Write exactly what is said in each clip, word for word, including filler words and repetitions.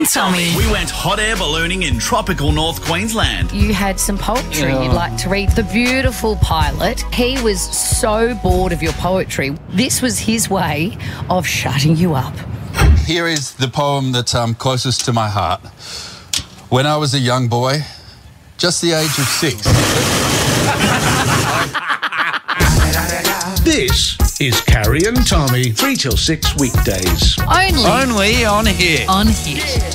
Tommy. We went hot air ballooning in tropical North Queensland. You had some poetry Yeah. you'd like to read. The beautiful pilot, he was so bored of your poetry. This was his way of shutting you up. Here is the poem that's um, closest to my heart. When I was a young boy, just the age of six. This is Carrie and Tommy, three till six weekdays. Only. Only on here. On Hit.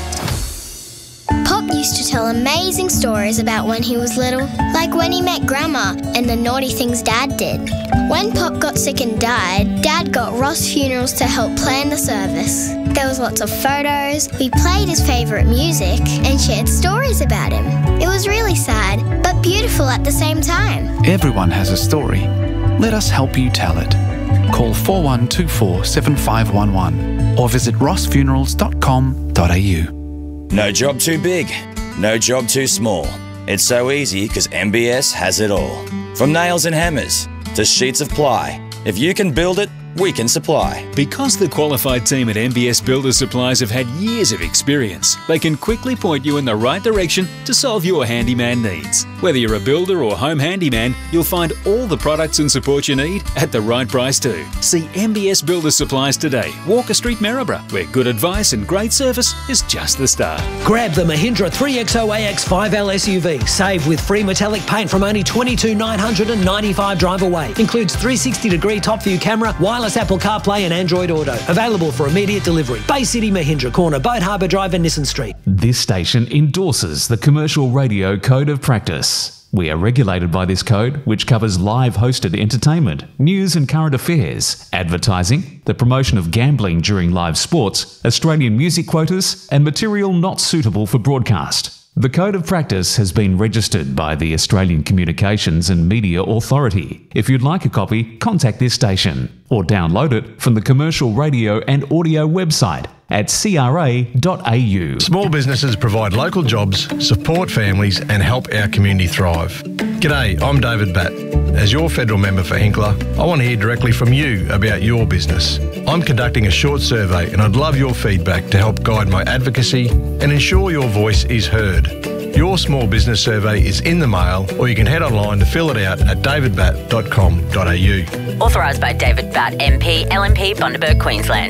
Pop used to tell amazing stories about when he was little, like when he met Grandma and the naughty things Dad did. When Pop got sick and died, Dad got Ross Funerals to help plan the service. There was lots of photos, we played his favourite music and shared stories about him. It was really sad, but beautiful at the same time. Everyone has a story. Let us help you tell it. Call four one two four seven five one one or visit ross funerals dot com dot a u. No job too big, no job too small. It's so easy because M B S has it all. From nails and hammers to sheets of ply. If you can build it, we can supply. Because the qualified team at M B S Builder Supplies have had years of experience, they can quickly point you in the right direction to solve your handyman needs. Whether you're a builder or home handyman, you'll find all the products and support you need at the right price too. See M B S Builder Supplies today, Walker Street, Maryborough, where good advice and great service is just the start. Grab the Mahindra three X zero A X five L S U V. Save with free metallic paint from only twenty-two thousand nine hundred ninety-five drive away. Includes three sixty degree top view camera, wireless Apple CarPlay and Android Auto. Available for immediate delivery. Bay City Mahindra, corner Boat Harbour Drive and Nissan Street. This station endorses the Commercial Radio Code of Practice. We are regulated by this code, which covers live hosted entertainment, news and current affairs, advertising, the promotion of gambling during live sports, Australian music quotas, and material not suitable for broadcast. The Code of Practice has been registered by the Australian Communications and Media Authority. If you'd like a copy, contact this station or download it from the Commercial Radio and Audio website at c r a dot a u. Small businesses provide local jobs, support families and help our community thrive. G'day, I'm David Batt. As your federal member for Hinkler, I want to hear directly from you about your business. I'm conducting a short survey and I'd love your feedback to help guide my advocacy and ensure your voice is heard. Your small business survey is in the mail or you can head online to fill it out at david batt dot com dot a u. Authorised by David Batt M P, L M P, Bundaberg, Queensland.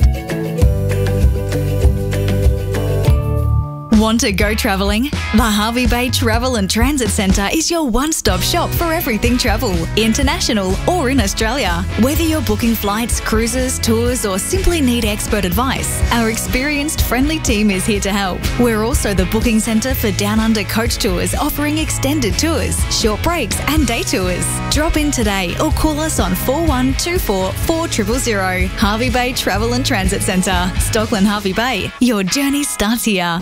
Want to go travelling? The Harvey Bay Travel and Transit Centre is your one-stop shop for everything travel, international or in Australia. Whether you're booking flights, cruises, tours or simply need expert advice, our experienced friendly team is here to help. We're also the booking centre for Down Under coach tours, offering extended tours, short breaks and day tours. Drop in today or call us on four one two four four zero zero zero. Harvey Bay Travel and Transit Centre, Stockland, Harvey Bay. Your journey starts here.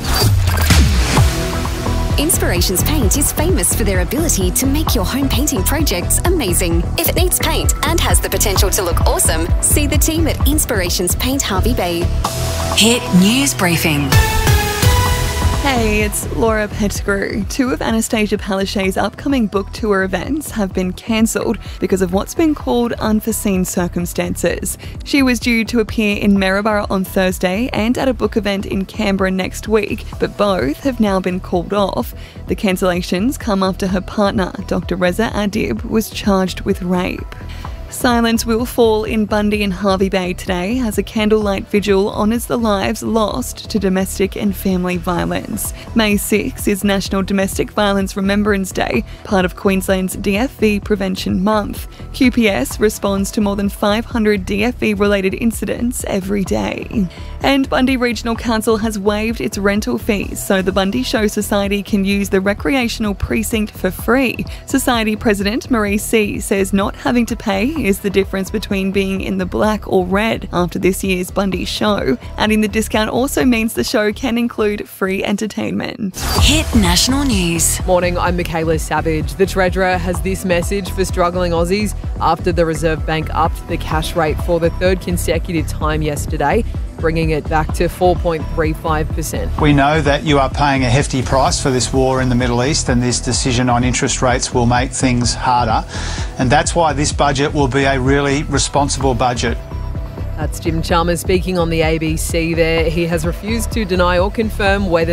Inspirations Paint is famous for their ability to make your home painting projects amazing. If it needs paint and has the potential to look awesome, see the team at Inspirations Paint Harvey Bay. Hit News Briefing. Hey, it's Laura Pettigrew. Two of Anastasia Palaszczuk's upcoming book tour events have been cancelled because of what's been called unforeseen circumstances. She was due to appear in Maryborough on Thursday and at a book event in Canberra next week, but both have now been called off. The cancellations come after her partner, Doctor Reza Adib, was charged with rape. Silence will fall in Bundy and Harvey Bay today as a candlelight vigil honours the lives lost to domestic and family violence. May sixth is National Domestic Violence Remembrance Day, part of Queensland's D F V Prevention Month. Q P S responds to more than five hundred D F V-related incidents every day. And Bundy Regional Council has waived its rental fees so the Bundy Show Society can use the recreational precinct for free. Society President Marie C says not having to pay is the difference between being in the black or red after this year's Bundy Show. Adding the discount also means the show can include free entertainment. Hit National News. Morning, I'm Michaela Savage. The Treasurer has this message for struggling Aussies after the Reserve Bank upped the cash rate for the third consecutive time yesterday, bringing it back to four point three five percent. We know that you are paying a hefty price for this war in the Middle East, and this decision on interest rates will make things harder. And that's why this budget will be a really responsible budget. That's Jim Chalmers speaking on the A B C there. He has refused to deny or confirm whether